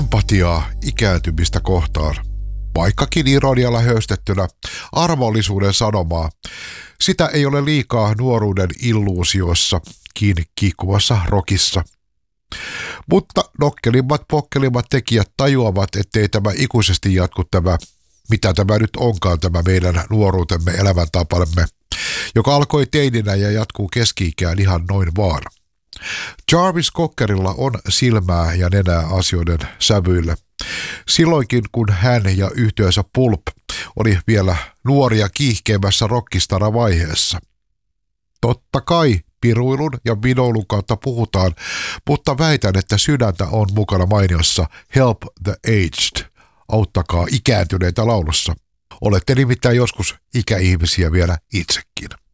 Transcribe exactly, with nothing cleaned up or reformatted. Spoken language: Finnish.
empatiaa ikääntymistä kohtaan. Vaikkakin ironialla höystettynä armollisuuden sanomaa, sitä ei ole liikaa nuoruuden illuusiossa kiinni kiikkuvassa rockissa. Mutta nokkelimmat pokkelimmat tekijät tajuavat, ettei tämä ikuisesti jatku tämä, mitä tämä nyt onkaan tämä meidän nuoruutemme elämäntapamme, joka alkoi teininä ja jatkuu keski-ikään ihan noin vaan. Jarvis Cockerilla on silmää ja nenää asioiden sävyille. Silloinkin, kun hän ja yhtyeensä Pulp oli vielä nuoria kiihkeimmässä rockistara-vaiheessa. Totta kai piruilun ja vinoilun kautta puhutaan, mutta väitän, että sydäntä on mukana mainiossa Help the Aged, auttakaa ikääntyneitä laulussa. Olette nimittäin joskus ikäihmisiä vielä itsekin.